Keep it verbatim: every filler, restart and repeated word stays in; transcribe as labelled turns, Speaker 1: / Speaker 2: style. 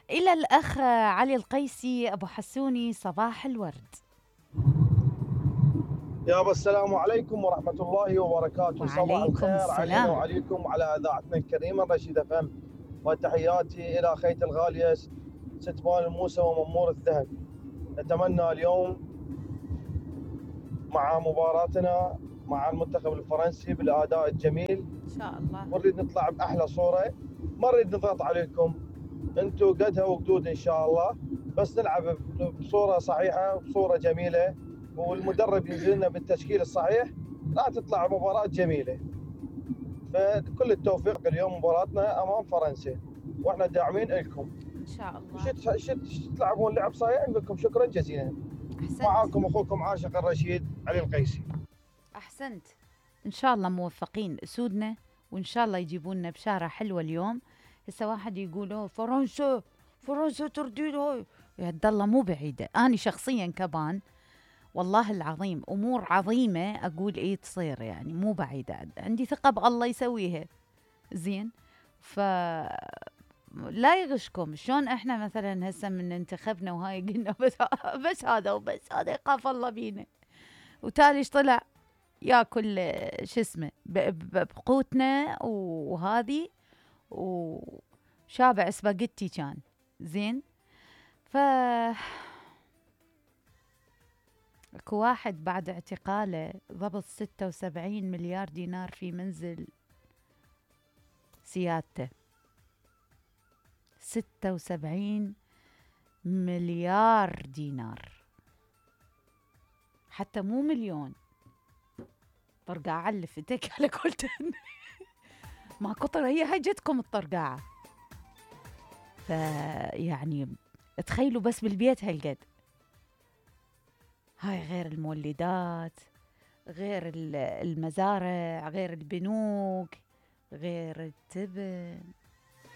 Speaker 1: إلى الأخ علي القيسي أبو حسوني، صباح الورد.
Speaker 2: يابا السلام عليكم ورحمة الله وبركاته. صباح
Speaker 1: وعليكم
Speaker 2: الخير علينا
Speaker 1: السلام.
Speaker 2: وعليكم وعلى إذاعتنا الكريمة رشيد اف ام. وتحياتي إلى خيتي الغالية ست مال الموسى وممور الذهب. نتمنى اليوم مع مباراتنا مع المنتخب الفرنسي بالأداء الجميل،
Speaker 1: إن شاء الله.
Speaker 2: ونريد نطلع بأحلى صورة. ما نريد نضغط عليكم، انتم قدها وقدود إن شاء الله، بس نلعب بصورة صحيحة وبصورة جميلة، والمدرب ينزل لنا بالتشكيل الصحيح راح تطلع مباراة جميلة. فكل التوفيق اليوم مباراتنا امام فرنسا، واحنا داعمين لكم.
Speaker 1: إن شاء الله.
Speaker 2: شت شت تلعبون لعب صحيح. نقول لكم شكرا جزيلا.
Speaker 1: أحسنت.
Speaker 2: معاكم اخوكم عاشق الرشيد علي القيسي.
Speaker 1: أحسنت. إن شاء الله موفقين أسودنا، وإن شاء الله يجيبون لنا بشارة حلوة اليوم. هسه واحد يقول أوه فرنسا، فرنسا ترديد هاي. يا عبد الله مو بعيدة، أنا شخصيا كمان والله العظيم أمور عظيمة أقول إيه تصير، يعني مو بعيدة، عندي ثقة بالله يسويها. زين. ف لا يغشكم شلون احنا مثلا هسه من انتخبنا وهاي قلنا بس بس هذا وبس هذا يخاف الله بينا، وتالي ايش طلع ياكل آه، شو اسمه ب- ب- بقوتنا وهذه، وشابع سباجيتي كان. زين. ف اكو واحد بعد اعتقاله ضبط ستة وسبعين مليار دينار في منزل سيادته. ستة وسبعين مليار دينار، حتى مو مليون. طرقاعة اللي فتك على قولتن. ما كثر هي هجتكم الطرقاعة. فيعني تخيلوا بس بالبيت هالقد، هاي غير المولدات، غير ال- المزارع، غير البنوك، غير التبن،